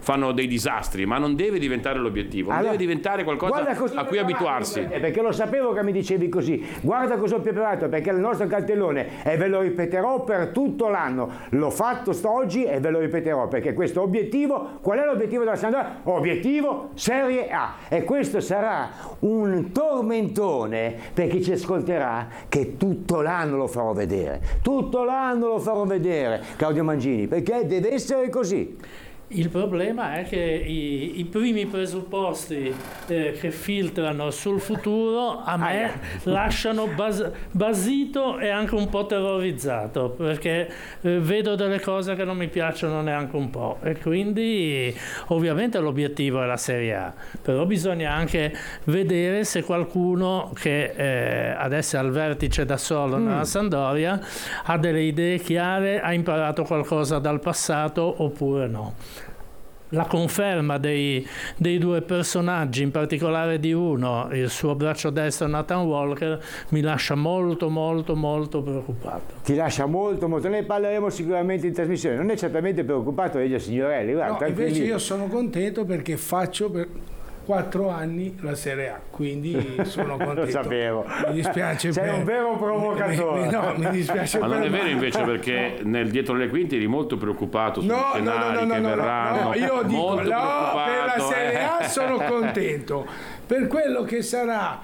fanno dei disastri, ma non deve diventare l'obiettivo, non deve diventare qualcosa a cui abituarsi. Perché lo sapevo che mi dicevi così. Guarda cosa ho preparato, perché il nostro cartellone, e ve lo ripeterò per tutto l'anno, l'ho fatto oggi e ve lo ripeterò, perché questo obiettivo, qual è l'obiettivo della Sampdoria? Obiettivo Serie A, e questo sarà un tormentone per chi ci ascolterà, che tutto l'anno lo farò vedere, Claudio Mangini, perché deve essere così. Il problema è che i primi presupposti che filtrano sul futuro a me lasciano basito e anche un po' terrorizzato, perché vedo delle cose che non mi piacciono neanche un po', e quindi ovviamente l'obiettivo è la Serie A, però bisogna anche vedere se qualcuno che adesso è al vertice da solo nella Sampdoria ha delle idee chiare, ha imparato qualcosa dal passato oppure no. La conferma dei due personaggi, in particolare di uno, il suo braccio destro Nathan Walker, mi lascia molto preoccupato. Ti lascia molto, ne parleremo sicuramente in trasmissione. Non è certamente preoccupato Elio Signorelli, guarda, no, invece io sono contento perché faccio per 4 anni la Serie A, quindi sono contento. Lo sapevo. Mi dispiace. Sei un vero provocatore. Mi dispiace. Ma non è vero invece, perché nel dietro le quinte eri molto preoccupato sugli scenari che verranno. No, io dico per la Serie A sono contento. Per quello che sarà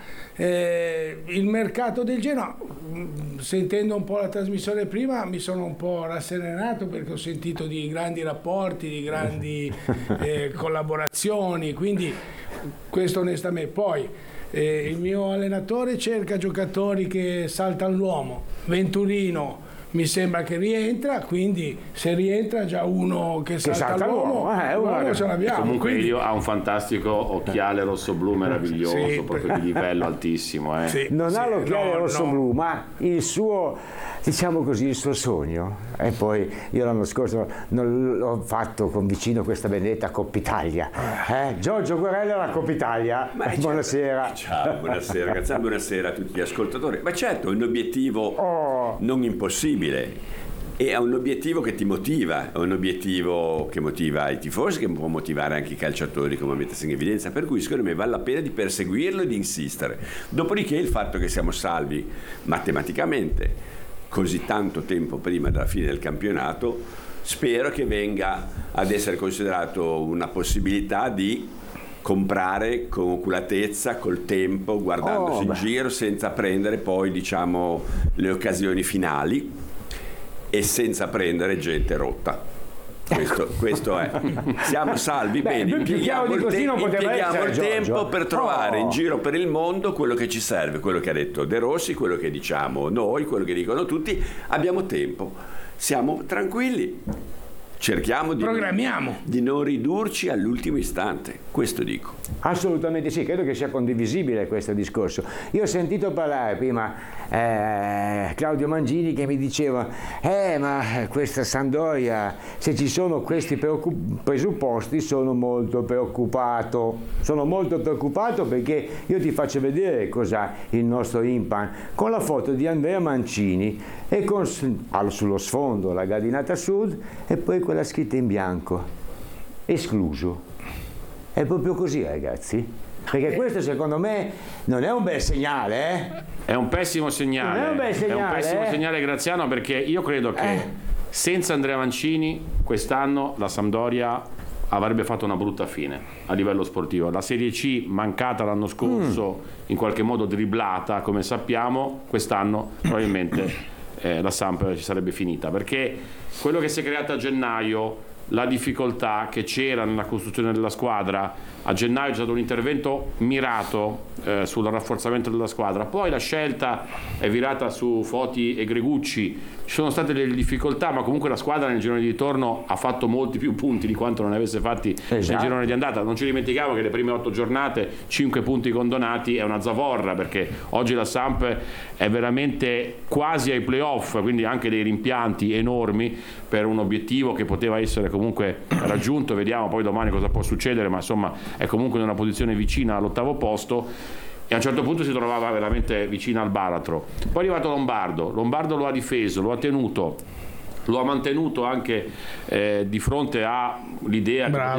il mercato del Genoa, sentendo un po' la trasmissione prima mi sono un po' rasserenato, perché ho sentito di grandi rapporti, di grandi collaborazioni, quindi questo onestamente. Poi il mio allenatore cerca giocatori che saltano l'uomo. Venturino mi sembra che rientra, quindi se rientra già uno che salta l'uomo, uno ce l'abbiamo. Comunque quindi... Elio ha un fantastico occhiale rosso-blu meraviglioso, proprio di livello altissimo. Sì, non ha l'occhiale rosso-blu, ma il suo, diciamo così, il suo sogno. E poi io l'anno scorso l'ho fatto con vicino questa benedetta Coppa Italia. Giorgio Guerrero alla Coppa Italia. Buonasera. Ciao, buonasera ragazzi, buonasera a tutti gli ascoltatori. Ma certo, è un obiettivo non impossibile. E è un obiettivo che ti motiva, è un obiettivo che motiva i tifosi, che può motivare anche i calciatori, come mettesse in evidenza, per cui secondo me vale la pena di perseguirlo e di insistere. Dopodiché il fatto che siamo salvi matematicamente così tanto tempo prima della fine del campionato, spero che venga ad essere considerato una possibilità di comprare con oculatezza, col tempo, guardandosi in giro, senza prendere poi, diciamo, le occasioni finali e senza prendere gente rotta. Questo è. Siamo salvi, bene, impieghiamo il tempo per trovare in giro per il mondo quello che ci serve, quello che ha detto De Rossi, quello che diciamo noi, quello che dicono tutti. Abbiamo tempo, siamo tranquilli. Cerchiamo di non ridurci all'ultimo istante, questo dico. Assolutamente sì, credo che sia condivisibile questo discorso. Io ho sentito parlare prima Claudio Mangini che mi diceva ma questa Sampdoria, se ci sono questi presupposti, sono molto preoccupato perché io ti faccio vedere cos'ha il nostro Impan con la foto di Andrea Mancini e sullo sfondo la gradinata sud e poi quella scritta in bianco, escluso. È proprio così, ragazzi, perché questo secondo me non è un bel segnale, È un pessimo segnale. Non è un bel segnale, è un pessimo segnale, Graziano, perché io credo che senza Andrea Mancini quest'anno la Sampdoria avrebbe fatto una brutta fine a livello sportivo. La Serie C, mancata l'anno scorso, in qualche modo dribblata, come sappiamo, quest'anno probabilmente la Samp ci sarebbe finita, perché quello che si è creato a gennaio, la difficoltà che c'era nella costruzione della squadra, a gennaio c'è stato un intervento mirato sul rafforzamento della squadra, poi la scelta è virata su Foti e Gregucci, ci sono state delle difficoltà, ma comunque la squadra nel girone di ritorno ha fatto molti più punti di quanto non avesse fatti nel girone di andata. Non ci dimentichiamo che le prime 8 giornate 5 punti condonati è una zavorra, perché oggi la Samp è veramente quasi ai playoff, quindi anche dei rimpianti enormi per un obiettivo che poteva essere comunque raggiunto. Vediamo poi domani cosa può succedere, ma insomma è comunque in una posizione vicina all'8° posto e a un certo punto si trovava veramente vicina al baratro. Poi è arrivato Lombardo lo ha difeso, lo ha tenuto, lo ha mantenuto anche di fronte all'idea che poteva